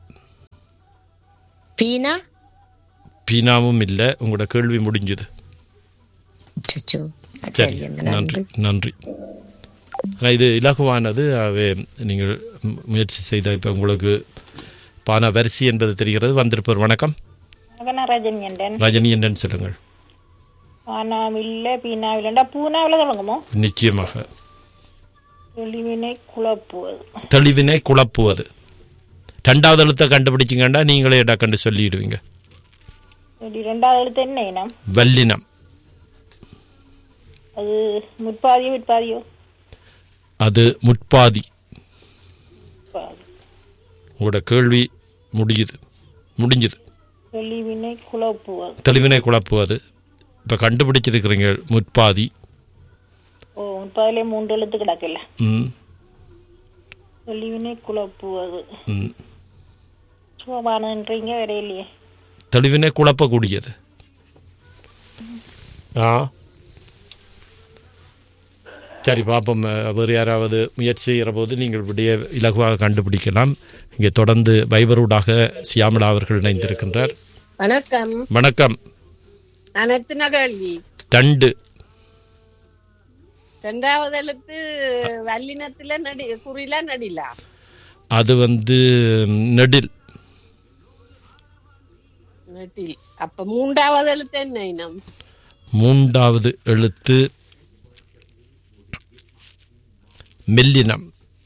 Speaker 4: பீனா?
Speaker 1: பீனாவும் இல்ல. உங்களோட கேள்வி முடிஞ்சது. சரி, நன்றி. நன்றி. ஆனால் இது இலகுவானது. அவை நீங்கள் முயற்சி செய்த இப்போ உங்களுக்கு பானா வரிசை என்பது தெரிகிறது. வந்திருப்பவர். வணக்கம். ரஜினி என்றன் சொல்லுங்கள். நிச்சயமாக.
Speaker 8: தெளிவினை குழப்புவது.
Speaker 1: தெளிவினை குழப்புவது. ரெண்டாவது எழுத்தை கண்டுபிடிச்சிங்கண்டா நீங்களே கண்டு சொல்லிடுவீங்க.
Speaker 8: ரெண்டாவது எழுத்து என்ன இனம்?
Speaker 1: வல்லினம்.
Speaker 8: அது முற்பாதியோ பிற்பாதியோ?
Speaker 1: அது முற்பாதி. உங்களோட கேள்வி முடியுது முடிஞ்சது.
Speaker 8: தெளிவினை குழப்புவது.
Speaker 1: தெளிவினை குழப்புவது. இப்ப கண்டுபிடிச்சிருக்கிறீங்க முற்பாதி.
Speaker 8: ஓ, முற்பாதிலே மூன்று எழுத்து கிடக்கல.
Speaker 1: ம்.
Speaker 8: தெளிவினை குழப்புவது.
Speaker 1: ம்.
Speaker 8: சோபானன்றீங்க வேற இல்லையே.
Speaker 1: தெளிவினை குழப்பக்கூடியது. ஆ சரி, பாப்போம். வேறு யாராவது முயற்சி செய்கிற போது நீங்கள் விடைய இலகுவாக கண்டுபிடிக்கலாம். இங்கே தொடர்ந்து வைபரூடாக சியாமலா அவர்கள் இணைந்திருக்கின்றார்.
Speaker 6: வணக்கம்.
Speaker 1: வணக்கம்.
Speaker 6: அனைத்து கேள்வி.
Speaker 1: ரெண்டு.
Speaker 6: ரெண்டாவது எழுத்து வல்லினத்துல நடி குறில நடிலா?
Speaker 1: அது வந்து நெடில்.
Speaker 6: நெடில். அப்ப மூன்றாவது எழுத்து என்ன இனம்?
Speaker 1: மூன்றாவது எழுத்து மெல்லினம்.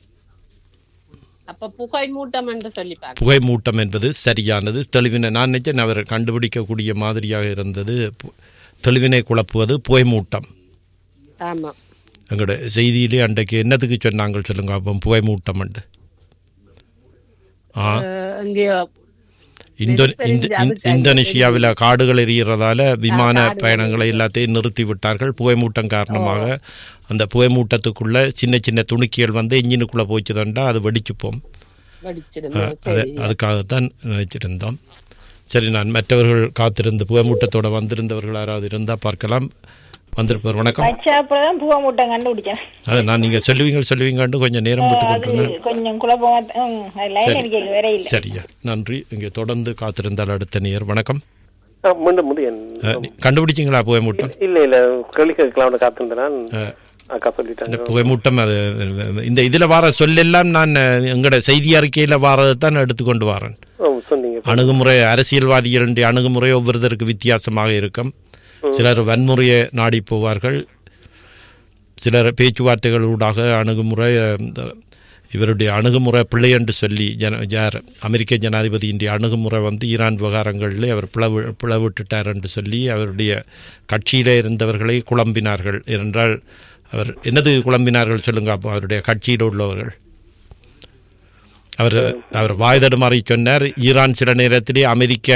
Speaker 6: அப்ப புகை மூட்டம் என்று சொல்லி பாருங்க.
Speaker 1: புகை மூட்டம் என்பது சரியானது. தெளிவினை நான் நினைச்சேன் அவர் கண்டுபிடிக்கக்கூடிய மாதிரியாக இருந்தது. தெளிவினை குழப்புவது புகை மூட்டம்.
Speaker 6: ஆமா.
Speaker 1: எங்களோட செய்தியிலே அன்றைக்கு என்னத்துக்கு சொன்னாங்க சொல்லுங்க. அப்போ புகை மூட்டம் உண்டு. இந்தோனேஷியாவில் காடுகள் எரிகிறதால விமான பயணங்களை எல்லாத்தையும் நிறுத்தி விட்டார்கள். புகைமூட்டம் காரணமாக அந்த புகைமூட்டத்துக்குள்ள சின்ன சின்ன துணுக்கிகள் வந்து இன்ஜினுக்குள்ள போச்சுதண்டா அது வெடிச்சுப்போம். அதுக்காகத்தான் நினைச்சிருந்தோம். சரி, நான் மற்றவர்கள் காத்திருந்து புகைமூட்டத்தோட வந்திருந்தவர்கள் யாராவது இருந்தா பார்க்கலாம். வந்திருப்பார். வணக்கம்.
Speaker 8: புகைமூட்டம் கண்டுபிடிச்சேன்.
Speaker 1: அதை நான் நீங்க சொல்லுவீங்க சொல்லுவீங்க கொஞ்சம் நேரம் விட்டு
Speaker 8: கொஞ்சம் குழப்பம்.
Speaker 1: சரியா, நன்றி. இங்கே தொடர்ந்து காத்திருந்தால் அடுத்த நேர். வணக்கம்.
Speaker 7: கண்டுபிடிச்சிங்களா
Speaker 1: புகைமூட்டம்?
Speaker 7: இல்ல இல்ல கேள்வி கேட்கலாம் காத்திருந்தேன்.
Speaker 1: புகைமூட்டம் அது இந்த இதுல வார சொல்லெல்லாம் நான் எங்களோட செய்தி அறிக்கையில வாரதை தான் எடுத்துக்கொண்டு வரேன். அணுகுமுறை அரசியல்வாதிகளுடைய அணுகுமுறை ஒவ்வொருத்தருக்கு வித்தியாசமாக இருக்கும். சிலர் வன்முறையை நாடி போவார்கள், சிலர் பேச்சுவார்த்தைகளூடாக அணுகுமுறை இவருடைய அணுகுமுறை பிள்ளை என்று சொல்லி ஜன யார் அமெரிக்க ஜனாதிபதியின் அணுகுமுறை வந்து ஈரான் விவகாரங்களில் அவர் பிளவு பிளவிட்டுட்டார் என்று சொல்லி அவருடைய கட்சியில் இருந்தவர்களை குழம்பினார்கள். ஏனென்றால் அவர் என்னது குழம்பினார்கள் சொல்லுங்க. அப்போ அவருடைய கட்சியில் உள்ளவர்கள் அவர் அவர் வாய் தடுமாறி சொன்னார், ஈரான் சில நேரத்திலே அமெரிக்க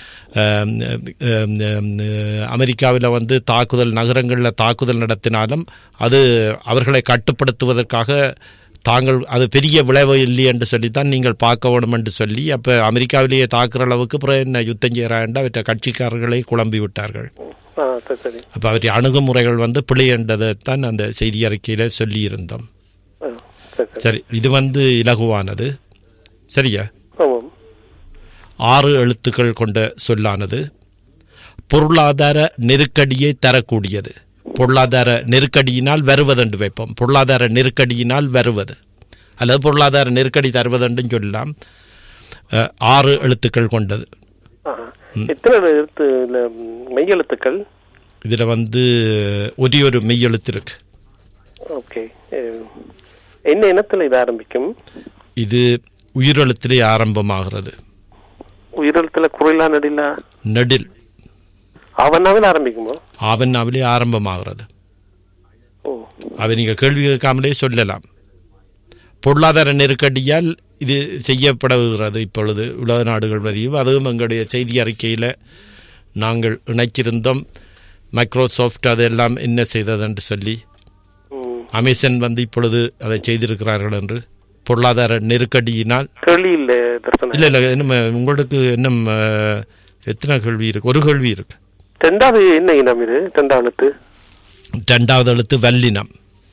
Speaker 1: அமெரிக்காவில் வந்து தாக்குதல் நகரங்களில் தாக்குதல் நடத்தினாலும் அது அவர்களை கட்டுப்படுத்துவதற்காக தாங்கள் அது பெரிய விளைவு இல்லை என்று சொல்லித்தான் நீங்கள் பார்க்க வேணும் என்று சொல்லி அப்போ அமெரிக்காவிலேயே தாக்குற அளவுக்கு அப்புறம் என்ன யுத்தம் செய்கிறாண்டா அவற்றை கட்சிக்காரர்களை குழம்பி விட்டார்கள். அப்போ அவற்றை அணுகுமுறைகள் வந்து பிழை என்றதைத்தான் அந்த செய்தி அறிக்கையில் சொல்லியிருந்தோம். சரி, இது வந்து இலகுவானது. சரியா? ஆறு எழுத்துக்கள் கொண்ட சொல்லானது பொருளாதார நெருக்கடியை தரக்கூடியது. பொருளாதார நெருக்கடியினால் வருவதென்று வைப்போம். பொருளாதார நெருக்கடியினால் வருவது அல்லது பொருளாதார நெருக்கடி தருவதென்று சொல்லலாம். ஆறு எழுத்துக்கள் கொண்டது.
Speaker 7: மெய்யெழுத்துக்கள்
Speaker 1: இதுல வந்து ஒரே ஒரு மெய்யெழுத்து இருக்கு.
Speaker 7: என்ன இனத்தில் இது ஆரம்பிக்கும்?
Speaker 1: இது உயிரெழுத்திலே ஆரம்பமாகிறது.
Speaker 7: உயிரெழுத்துல குறைலா நெடிலா?
Speaker 1: நெடில்.
Speaker 7: ஆவண்ணாவில் ஆரம்பிக்குமா?
Speaker 1: ஆவண்ணாவிலே ஆரம்பமாகிறது. அவை நீங்க கேள்வி கேட்காமலே சொல்லலாம். பொருளாதார நெருக்கடியால் இது செய்யப்படுகிறது இப்பொழுது உலக நாடுகள் பதிவு. அதுவும் எங்களுடைய செய்தி அறிக்கையில் நாங்கள் இணைச்சிருந்தோம். மைக்ரோசாஃப்ட் அதெல்லாம் என்ன செய்தது என்று சொல்லி அமேசான் வந்து இப்பொழுது அதை செய்திருக்கிறார்கள் என்று. பொருளாதார நெருக்கடியினால் இல்ல இல்ல இன்னும் உங்களுக்கு இன்னும் எத்தனை கேள்வி இருக்கு? ஒரு கேள்வி இருக்கு.
Speaker 7: ரெண்டாவது என்ன இனம் இது? ரெண்டாவது எழுத்து
Speaker 1: ரெண்டாவது எழுத்து வல்லினம்.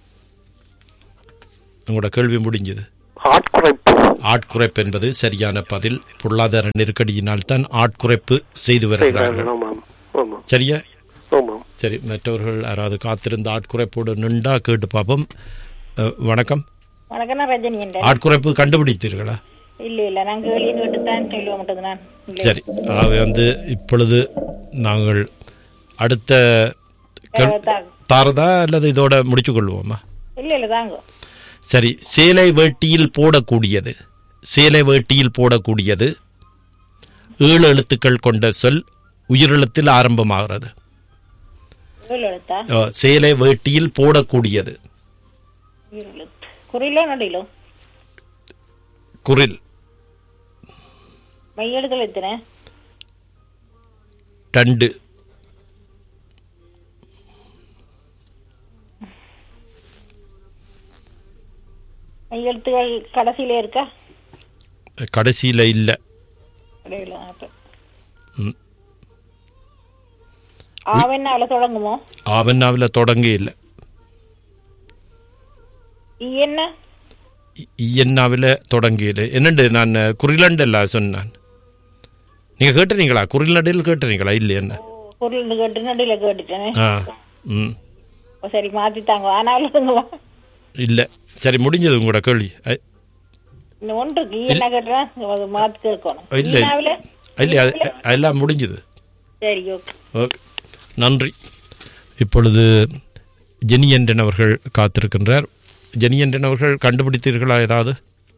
Speaker 1: உங்களோட கேள்வி முடிஞ்சது.
Speaker 7: ஆட்குறைப்பு.
Speaker 1: ஆட்குறைப்பு என்பது சரியான பதில். பொருளாதார நெருக்கடியினால் தான் ஆட்குறைப்பு செய்து வருகிறார்கள். சரியா? சரி, மற்றவர்கள் யாராவது காத்திருந்த ஆட்குறைப்போடு நின்றா கேட்டு பார்ப்போம். வணக்கம்.
Speaker 8: வணக்கம், ரஜினி.
Speaker 1: ஆட்குறைப்பு கண்டுபிடித்தீர்களா?
Speaker 8: இல்ல இல்ல, நான் கேள்வி கேட்டுத்தான் சொல்ல மாட்டேன்.
Speaker 1: சரி, அவை வந்து இப்பொழுது நாங்கள் அடுத்த தாரதா அல்லது இதோட முடிச்சு கொள்வோமா?
Speaker 8: இல்ல இல்ல தாங்க.
Speaker 1: சரி, சேலை வேட்டியில் போடக்கூடியது. சேலை வேட்டியில் போடக்கூடியது ஏழு எழுத்துக்கள் கொண்ட சொல், உயிரெழுத்தில் ஆரம்பமாகிறது. சேலை வேட்டியில் போடக்கூடியது. குரில்.
Speaker 8: மையெழுத்துகள் எத்தனை?
Speaker 1: ரெண்டு.
Speaker 8: மையெழுத்துகள் கடைசியில இருக்கா?
Speaker 1: கடைசியில இல்ல.
Speaker 8: ஆவண்ணாவில தொடங்குமோ?
Speaker 1: ஆவண்ணாவில தொடங்க இல்ல. இயன்னாவில தொடங்கியது. என்னண்டு நான் குறிலண்டல்ல சொன்னான். நீங்க கேட்டுறீங்களா? குறிலண்டில் கேட்டுறீங்களா? இல்ல என்ன
Speaker 8: குறிலண்டு கேட்டு நடுல கேட்டுட்டேனே.
Speaker 1: ஆ ம்
Speaker 8: சரி, மாத்திட்டாங்க. ஆனாலும்
Speaker 1: இல்ல. சரி, முடிஞ்சது உங்களோட கேள்வி.
Speaker 8: ஒன்று என்ன கேட்டா மாத்தி கேட்கணும்.
Speaker 1: இல்ல இல்ல, அதெல்லாம் முடிஞ்சது.
Speaker 8: சரி, ஓகே
Speaker 1: ஓகே, நன்றி. இப்பொழுது ஜெனியன்றன் அவர்கள் காத்திருக்கின்றார். ஜெனியன்றன் அவர்கள் கண்டுபிடித்தீர்களா ஏதாவது?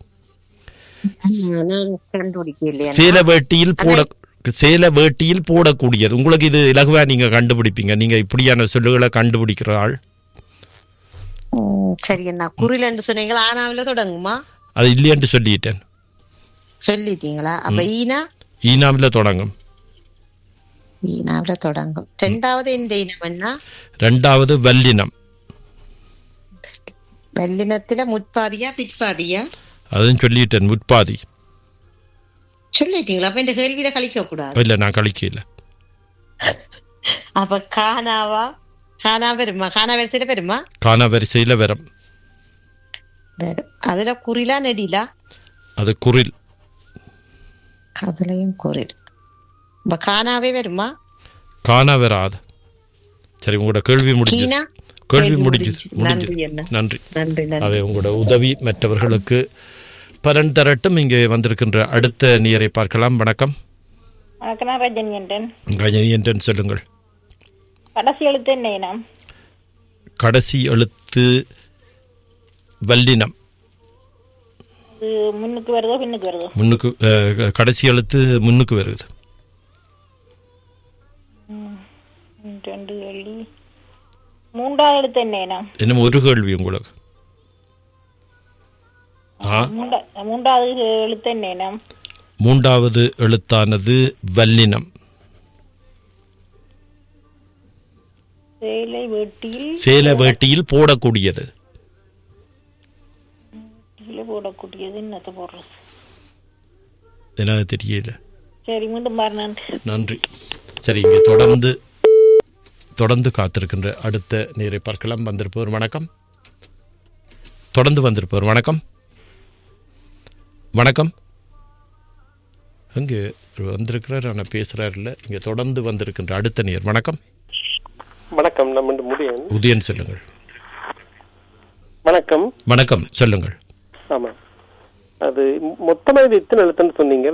Speaker 1: சேல வேட்டியில் போட சேல வேட்டியில் போடக்கூடியது. உங்களுக்கு இது இலகுவா நீங்க கண்டுபிடிப்பீங்க. நீங்க இப்படியான சொல்லுகளை கண்டுபிடிக்கிற ஆள்.
Speaker 4: சரி, என்ன குறில் என்று சொன்னீங்களா? ஆனாவில தொடங்குமா?
Speaker 1: அது இல்லை என்று சொல்லிட்டேன்.
Speaker 4: சொல்லிட்டீங்களா? அப்ப ஈனா?
Speaker 1: ஈனாவில தொடங்கும்.
Speaker 4: ஈனாவில தொடங்கும். ரெண்டாவது எந்த இனம் என்ன?
Speaker 1: ரெண்டாவது வல்லினம்.
Speaker 4: வல்லினத்துல முற்பாதியா பிற்பாதியா?
Speaker 1: அதுவும் சொல்லிட்டேன், முற்பாதி.
Speaker 4: சொல்லிட்டீங்களா? அப்ப இந்த கேள்வியில கழிக்க கூடாது.
Speaker 1: இல்ல, நான் கழிக்க இல்ல.
Speaker 4: அப்ப கானாவா? கானா வருமா? கானா வரிசையில வருமா?
Speaker 1: கானா வரிசையில வரும்.
Speaker 4: அதுல குறிலா நெடிலா?
Speaker 1: அது குரில்.
Speaker 4: அதுலயும் குரில். அப்ப கானாவே வருமா?
Speaker 1: கானா வராது. சரி, உங்களோட கேள்வி முடிஞ்சு. கேள்வி முடிஞ்சு. நன்றி. அவை உங்களோட உதவி மற்றவர்களுக்கு பலன் தரட்டும். இங்கே வந்திருக்கின்ற அடுத்த நீரை பார்க்கலாம். வணக்கம். ரஜினியன்றன், சொல்லுங்கள்.
Speaker 8: கடைசி எழுத்து என்ன?
Speaker 1: கடைசி எழுத்து வல்லினம்.
Speaker 8: அது முன்னுக்கு வருதோ பின்னுக்கு வருதோ?
Speaker 1: முன்னுக்கு. கடைசி எழுத்து முன்னுக்கு வருது.
Speaker 8: ரெண்டு கேள்வி. மூன்றாவது எழுத்து என்ன?
Speaker 1: என்ன ஒரு கேள்வி உங்களுக்கு?
Speaker 8: மூன்றாவது எழுத்து என்ன?
Speaker 1: மூன்றாவது எழுத்தானது வல்லினம்.
Speaker 8: சேலை வேட்டியில்
Speaker 1: சேலை வேட்டியில் போடக்கூடியது.
Speaker 8: போடக்கூடியது என்னத்தை போடுறது
Speaker 1: என்ன தெரியல.
Speaker 8: சரி, மீண்டும் பாருங்க.
Speaker 1: நன்றி. சரி, இங்கே தொடர்ந்து தொடர்ந்து காத்திருக்கின்ற அடுத்த நேரை பார்க்கலாம். வந்திருப்பவர் வணக்கம். தொடர்ந்து வந்திருப்பவர் வணக்கம். வணக்கம். அங்கே வந்திருக்கிறார், ஆனால் பேசுறாரு இல்லை. இங்கே தொடர்ந்து வந்திருக்கின்ற அடுத்த நேர் வணக்கம்.
Speaker 7: வணக்கம். நம்ம முடியும்
Speaker 1: உதயன் சொல்லுங்கள்.
Speaker 7: வணக்கம்.
Speaker 1: வணக்கம் சொல்லுங்கள்.
Speaker 7: ஆமா, அது மொத்தமா இது எத்தனை எழுத்துன்னு சொன்னீங்க?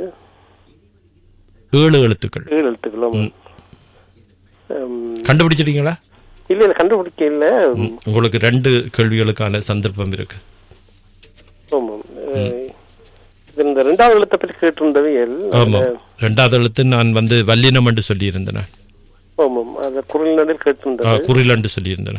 Speaker 1: ஏழு எழுத்துக்கள்.
Speaker 7: ஏழு எழுத்துக்கள்.
Speaker 1: கண்டுபிடிச்சிட்டீங்களா?
Speaker 7: இல்ல இல்ல கண்டுபிடிக்க இல்ல.
Speaker 1: உங்களுக்கு ரெண்டு கேள்விகளுக்கான சந்தர்ப்பம் இருக்கு.
Speaker 7: ஆமாம், இந்த ரெண்டாவது எழுத்தை பற்றி கேட்டிருந்தது.
Speaker 1: ஆமா, ரெண்டாவது எழுத்து நான் வந்து வல்லினம் என்று சொல்லி இருந்தேன்.
Speaker 7: ஆமாம், அது குரில் நடில் கேட்டிருந்தது.
Speaker 1: குரில் என்று சொல்லி இருந்தேன்.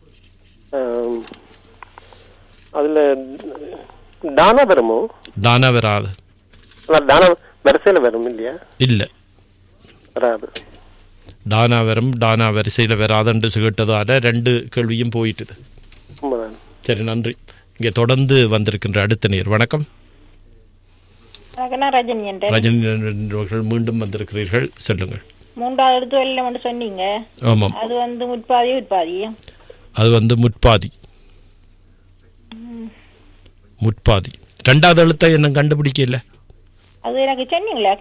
Speaker 7: அதுல தானா வருமோ?
Speaker 1: தானா வராது.
Speaker 7: தானா வரிசையில வரும் இல்லையா?
Speaker 1: இல்ல,
Speaker 7: வராது.
Speaker 1: டானா வரும், டானா வரிசையில் வராதுன்னு கேட்டதால ரெண்டு கேள்வியும் போயிட்டுது. சரி, நன்றி. இங்கே தொடர்ந்து வந்திருக்கின்ற அடுத்த நேர் வணக்கம். ரஜினி அவர்கள் மீண்டும் வந்திருக்கிறீர்கள், சொல்லுங்கள்.
Speaker 8: மூன்றாவது எழுத்து வெள்ளம் என்று சொன்னீங்க.
Speaker 1: ஆமாம்,
Speaker 8: அது வந்து முற்பாதி உட்பாதி.
Speaker 1: அது வந்து முற்பாதி. முற்பாதி. ரெண்டாவது எழுத்த என்ன கண்டுபிடிக்கல.
Speaker 8: அது எனக்கு சொன்னீங்களா?